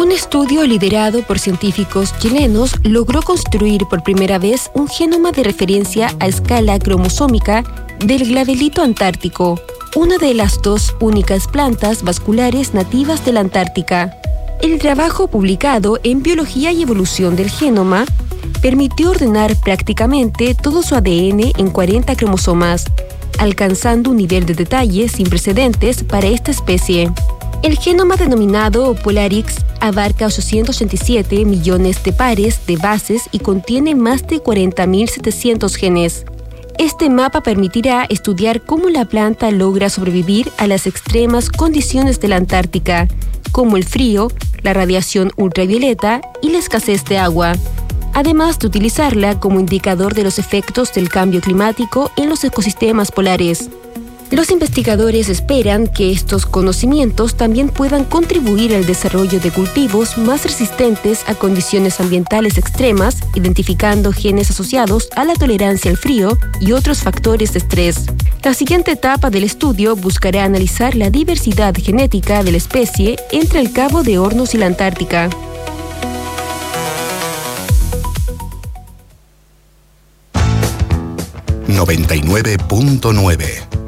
Un estudio liderado por científicos chilenos logró construir por primera vez un genoma de referencia a escala cromosómica del glabelito antártico, una de las dos únicas plantas vasculares nativas de la Antártica. El trabajo publicado en Biología y Evolución del Genoma permitió ordenar prácticamente todo su ADN en 40 cromosomas, alcanzando un nivel de detalle sin precedentes para esta especie. El genoma denominado Polarix abarca 887 millones de pares de bases y contiene más de 40.700 genes. Este mapa permitirá estudiar cómo la planta logra sobrevivir a las extremas condiciones de la Antártica, como el frío, la radiación ultravioleta y la escasez de agua, además de utilizarla como indicador de los efectos del cambio climático en los ecosistemas polares. Los investigadores esperan que estos conocimientos también puedan contribuir al desarrollo de cultivos más resistentes a condiciones ambientales extremas, identificando genes asociados a la tolerancia al frío y otros factores de estrés. La siguiente etapa del estudio buscará analizar la diversidad genética de la especie entre el Cabo de Hornos y la Antártica. ...99.9